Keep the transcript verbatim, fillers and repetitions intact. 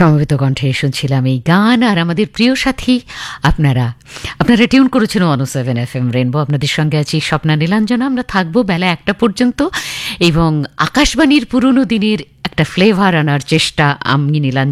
সমবেত কণ্ঠে শুনছিলাম এই গান। আর আমাদের প্রিয় সাথী আপনারা আপনারা টিউন করেছেন ওয়ান ও সেভেন এফ এম রেনবো। আপনাদের সঙ্গে আছি স্বপ্না নীলাঞ্জনা। আমরা থাকবো বেলা একটা পর্যন্ত এবং আকাশবাণীর পুরনো দিনের একটা ফ্লেভার আনার চেষ্টা আমি নীলাঞ্জনা